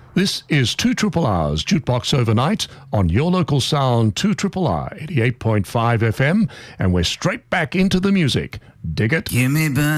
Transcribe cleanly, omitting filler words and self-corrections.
This is 2 Triple R's Jukebox Overnight on your local sound 2 Triple R 88.5 FM, and we're straight back into the music. Dig it? Give me